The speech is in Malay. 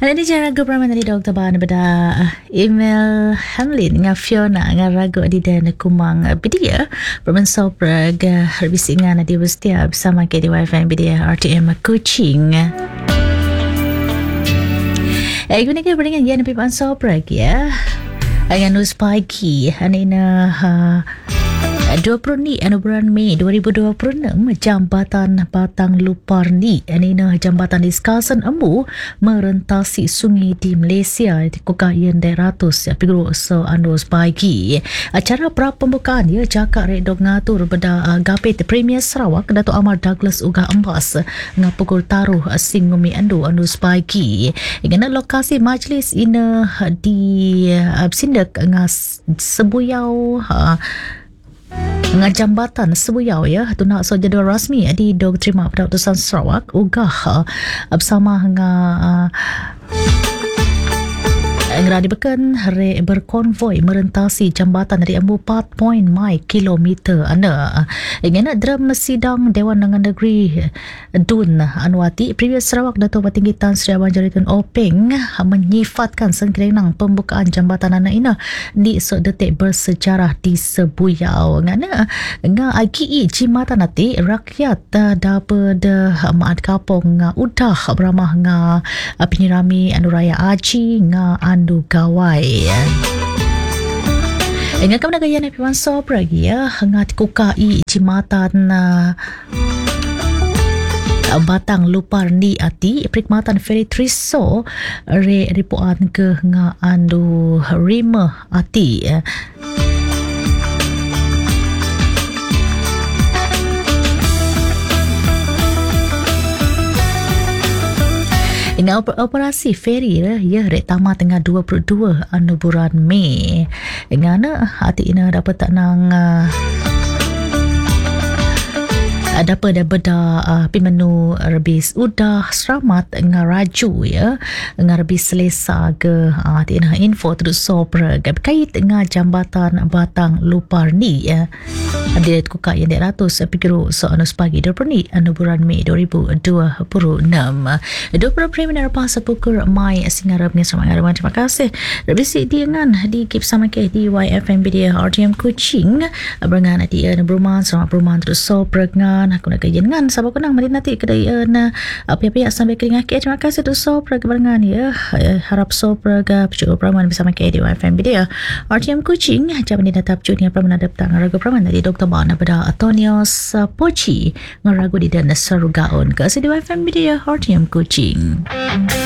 Ada di cara Praman dari Dr. Ban pada email Hamlin dengan Fiona dengan ragu di dan kumang bidia Praman Soprag berbisingan di Westia bersama KDYFM bidia RTM Kuching. Guna ke beringan ya Nabi Pan Soprag ya. Dengan news pagi Anina 20 ni bulan Mei 2026 Jambatan Batang Luparni Anina Jambatan Diskasan Embu merentasi sungai di Malaysia di Kokayan Deratus ya pigro so andos pagi acara pra pembukaan ya cakap redok ngatur pada Gapit Premier Sarawak Dato' Amar Douglas Uga Embas ngapukul taruh singumi andos pagi ingana lokasi majlis ina di Sindak ngas Sebuyau Jambatan Sebuyau ya tu nak so jadual rasmi di dog terima pada utusan Sarawak ugah bersama dengan Ngeradi Beken hari berkonvoi merentasi jambatan dari Embu 4.0 kilometer anda ingin dalam sidang Dewan Undangan Negeri Dun Anwati Previous Sarawak Dato' Petinggi Tan Sri Abang Jaritan Openg menyifatkan sengkerenang pembukaan jambatan anak ina di detik bersejarah di Sebuyau ngana IKE jimatan nanti rakyat dapat maat kapong udah beramah penyirami Anuraya Aji andu gawai ingat kamu nak gaya Nabi Mansor lagi ya ngat kukai jimatan Batang Luparni ati perkhidmatan Ferry Triso ripuan ke andu rima ati Dengan operasi ferry ya rek tamat tengah 22 bulan Mei. Dengan hati ina dapat tak nang dapat beda pimenu rebis udah selamat ngaraju ya ngarbis selesa ke tina info terus sopra kait dengan jambatan Batang Luparni ya update kuka yang 100 pikir so anus pagi 20 ni bulan Mei 2026 20 premier pas pukul Mai singarap dengan sama ngaraman terima kasih rebis dengan di keep sama ke di YFM Media RTM Kuching berengan di Bruman sama Bruman terus sopra aku nak kajian dengan sabar kunang mari nanti kedai pihak-pihak sampai keringat terima kasih tu sopra kebarengan ya harap sopra ke cukup Praman bersama KDYFM Media RTM Kuching jam ini datap junior Praman ada petang ragu Praman dari Dr. Ban pada Antonios Pochi ngaragu di dan Sarugaon ke KDYFM Media RTM Kuching.